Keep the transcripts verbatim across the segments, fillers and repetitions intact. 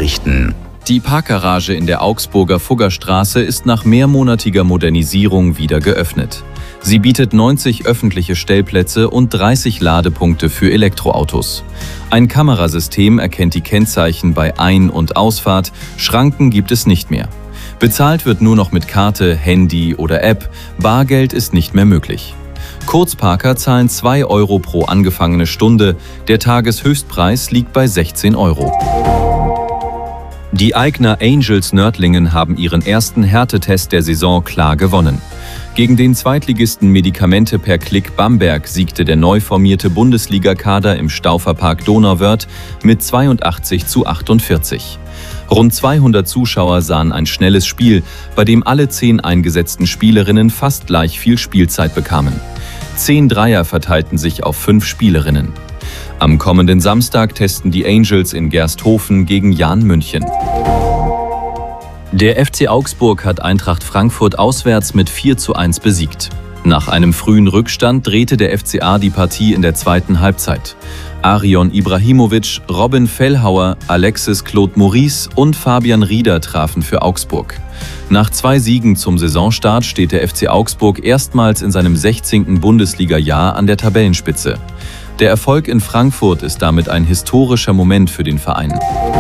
Lokalnachrichten. Die Parkgarage in der Augsburger Fuggerstraße ist nach mehrmonatiger Modernisierung wieder geöffnet. Sie bietet neunzig öffentliche Stellplätze und dreißig Ladepunkte für Elektroautos. Ein Kamerasystem erkennt die Kennzeichen bei Ein- und Ausfahrt, Schranken gibt es nicht mehr. Bezahlt wird nur noch mit Karte, Handy oder App, Bargeld ist nicht mehr möglich. Kurzparker zahlen zwei Euro pro angefangene Stunde, der Tageshöchstpreis liegt bei sechzehn Euro. Die Aigner Angels Nördlingen haben ihren ersten Härtetest der Saison klar gewonnen. Gegen den Zweitligisten Medikamente per Klick Bamberg siegte der neu formierte Bundesligakader im Stauferpark Donauwörth mit zweiundachtzig zu achtundvierzig. Rund zweihundert Zuschauer sahen ein schnelles Spiel, bei dem alle zehn eingesetzten Spielerinnen fast gleich viel Spielzeit bekamen. Zehn Dreier verteilten sich auf fünf Spielerinnen. Am kommenden Samstag testen die Angels in Gersthofen gegen Jan München. Der F C Augsburg hat Eintracht Frankfurt auswärts mit vier zu eins besiegt. Nach einem frühen Rückstand drehte der F C A die Partie in der zweiten Halbzeit. Arion Ibrahimovic, Robin Fellhauer, Alexis Claude Maurice und Fabian Rieder trafen für Augsburg. Nach zwei Siegen zum Saisonstart steht der F C Augsburg erstmals in seinem sechzehnten Bundesliga-Jahr an der Tabellenspitze. Der Erfolg in Frankfurt ist damit ein historischer Moment für den Verein.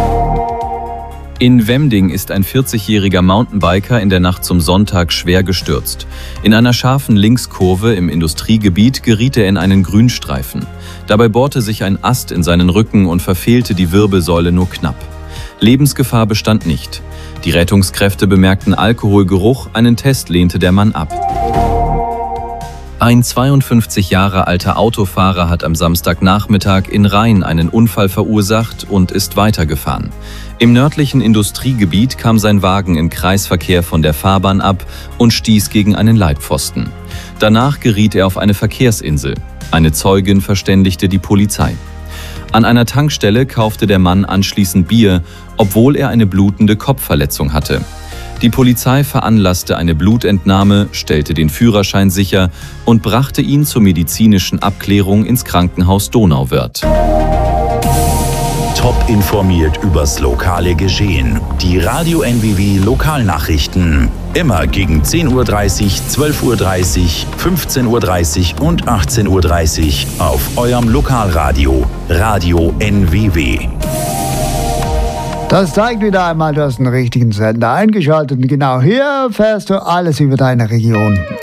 In Wemding ist ein vierzigjähriger Mountainbiker in der Nacht zum Sonntag schwer gestürzt. In einer scharfen Linkskurve im Industriegebiet geriet er in einen Grünstreifen. Dabei bohrte sich ein Ast in seinen Rücken und verfehlte die Wirbelsäule nur knapp. Lebensgefahr bestand nicht. Die Rettungskräfte bemerkten Alkoholgeruch, einen Test lehnte der Mann ab. Ein zweiundfünfzig Jahre alter Autofahrer hat am Samstagnachmittag in Rhein einen Unfall verursacht und ist weitergefahren. Im nördlichen Industriegebiet kam sein Wagen in Kreisverkehr von der Fahrbahn ab und stieß gegen einen Leitpfosten. Danach geriet er auf eine Verkehrsinsel. Eine Zeugin verständigte die Polizei. An einer Tankstelle kaufte der Mann anschließend Bier, obwohl er eine blutende Kopfverletzung hatte. Die Polizei veranlasste eine Blutentnahme, stellte den Führerschein sicher und brachte ihn zur medizinischen Abklärung ins Krankenhaus Donauwörth. Top informiert übers lokale Geschehen. Die Radio N W W Lokalnachrichten. Immer gegen zehn Uhr dreißig, zwölf Uhr dreißig, fünfzehn Uhr dreißig und achtzehn Uhr dreißig auf eurem Lokalradio. Radio N W W. Das zeigt wieder einmal, du hast einen richtigen Sender eingeschaltet. Und genau hier erfährst du alles über deine Region.